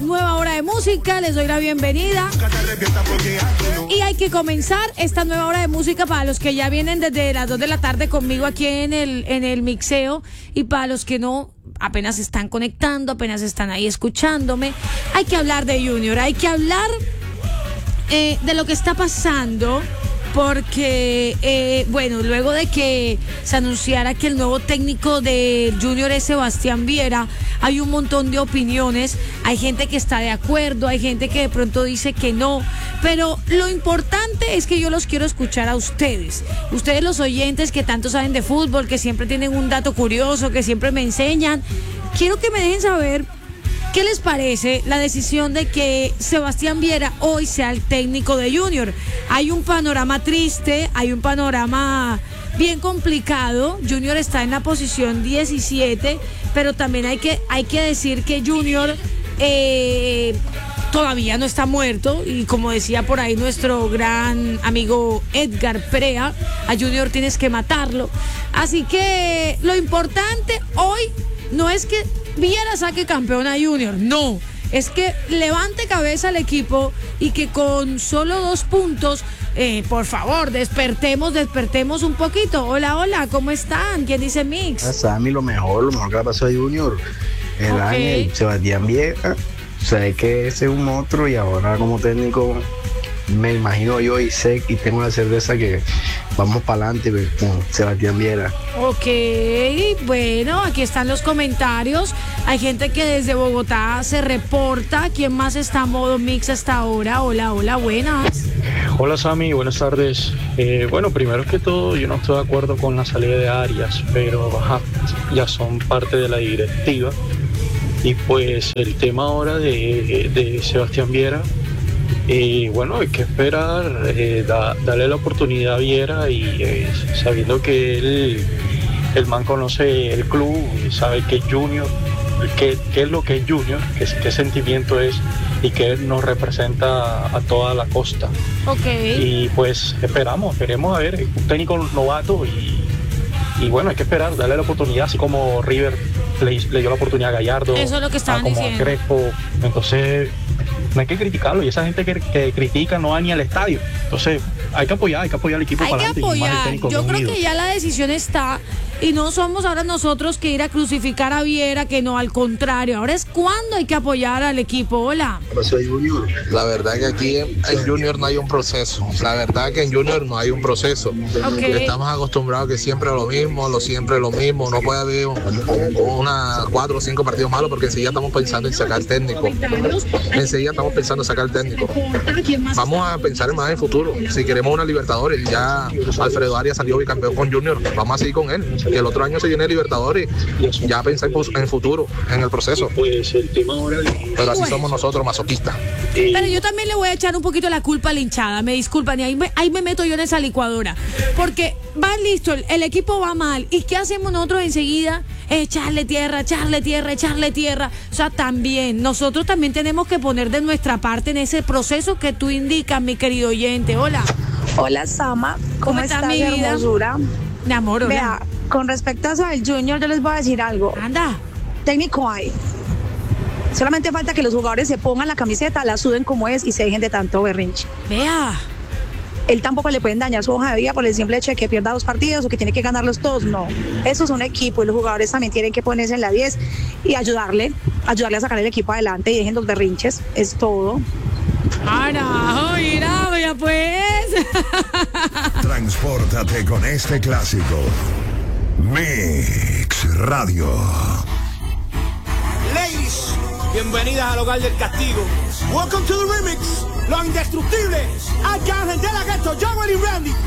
nueva hora de música, les doy la bienvenida. Y hay que comenzar esta nueva hora de música para los que ya vienen desde las 2 de la tarde conmigo aquí en el mixeo, y para los que no, apenas están conectando, apenas están ahí escuchándome. Hay que hablar de Junior, hay que hablar de lo que está pasando, porque bueno, luego de que se anunciara que el nuevo técnico de Junior es Sebastián Viera, hay un montón de opiniones. Hay gente que está de acuerdo, hay gente que de pronto dice que no, pero lo importante es que yo los quiero escuchar a ustedes los oyentes que tanto saben de fútbol, que siempre tienen un dato curioso, que siempre me enseñan. Quiero que me dejen saber ¿qué les parece la decisión de que Sebastián Viera hoy sea el técnico de Junior? Hay un panorama triste, hay un panorama bien complicado. Junior está en la posición 17, pero también hay que decir que Junior todavía no está muerto, y como decía por ahí nuestro gran amigo Edgar Perea, a Junior tienes que matarlo. Así que lo importante hoy no es que Viera saque campeón a Junior, no, es que levante cabeza al equipo y que con solo 2 puntos, por favor, despertemos un poquito. Hola, ¿cómo están? ¿Quién dice Mix? Sammy, lo mejor que le pasó a Junior, el Ángel, Sebastián Viera, sé que ese es un monstruo, y ahora como técnico me imagino yo y sé y tengo la certeza que vamos para adelante con Sebastián Viera. Ok, bueno, aquí están los comentarios. Hay gente que desde Bogotá se reporta. ¿Quién más está a modo Mix hasta ahora? Hola, buenas. Hola Sammy, buenas tardes. Bueno, primero que todo, yo no estoy de acuerdo con la salida de Arias, pero ya son parte de la directiva. Y pues el tema ahora de Sebastián Viera, bueno, hay que esperar, darle la oportunidad a Viera, y sabiendo que el man conoce el club, sabe que es Junior, qué es lo que es Junior, qué sentimiento es y qué nos representa a toda la costa. Okay. Y pues esperemos a ver, un técnico novato, y bueno, hay que esperar, darle la oportunidad, así como River le dio la oportunidad a Gallardo. Eso es lo que estaban como diciendo. A Crespo. Entonces no hay que criticarlo, y esa gente que critica no va ni al estadio. Entonces hay que apoyar al equipo para adelante. Hay que apoyar. Yo creo que ya la decisión está, y no somos ahora nosotros que ir a crucificar a Viera, que no, al contrario. Ahora es cuando hay que apoyar al equipo. Hola. La verdad que aquí en Junior no hay un proceso. Okay. Estamos acostumbrados que siempre lo mismo. No puede haber 4 o 5 partidos malos, porque enseguida estamos pensando en sacar técnico. Vamos a pensar más en el futuro. Si queremos una Libertadores, ya Alfredo Arias salió bicampeón con Junior, vamos a seguir con él. Y el otro año se viene Libertadores, ya pensar en el futuro, en el proceso. Pero así somos nosotros, masoquistas. Pero yo también le voy a echar un poquito la culpa a la hinchada, me disculpan, y ahí me meto yo en esa licuadora, porque va listo, el equipo va mal, ¿y qué hacemos nosotros enseguida? Echarle tierra. O sea, también nosotros también tenemos que poner de nuestra parte en ese proceso que tú indicas, mi querido oyente. Hola Sama, ¿cómo estás, mi vida? Hermosura? Mi amor, hola. Vea, con respecto a eso del Junior, yo les voy a decir algo. Anda. Técnico hay. Solamente falta que los jugadores se pongan la camiseta, la suden como es y se dejen de tanto berrinche. Vea. Él tampoco le pueden dañar su hoja de vida por el simple hecho de que pierda 2 partidos o que tiene que ganarlos todos. No, eso es un equipo, y los jugadores también tienen que ponerse en la 10 y ayudarle a sacar el equipo adelante, y dejen los berrinches, es todo. Carajo, mira, vea pues. Transpórtate con este clásico. Mix Radio. Ladies, bienvenidas al hogar del castigo. Welcome to the remix. Los indestructibles. Arcángel de la Gueto, Joel y Randy.